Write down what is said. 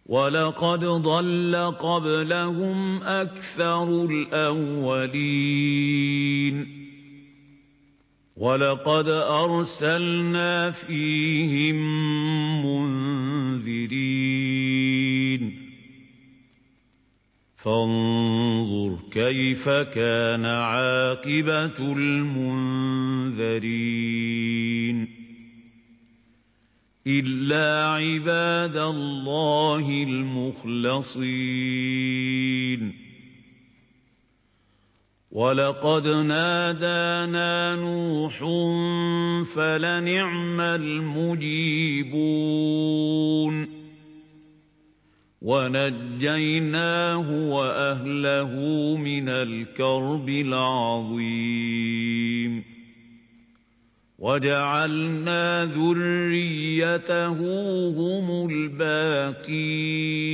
وَلَقَدْ ضَلَّ قَبْلَهُمْ أَكْثَرُ الْأَوَّلِينَ وَلَقَدْ أَرْسَلْنَا فِيهِم مُّنذِرِينَ فَانظُرْ كَيْفَ كَانَ عَاقِبَةُ الْمُنذَرِينَ إِلَّا عِبَادَ اللَّهِ الْمُخْلَصِينَ وَلَقَدْ نَادَانَا نُوحٌ فَلَنِعْمَ الْمُجِيبُونَ وَنَجَّيْنَاهُ وَأَهْلَهُ مِنَ الْكَرْبِ الْعَظِيمِ وَجَعَلْنَا ذُرِّيَّتَهُ هُمُ الْبَاقِينَ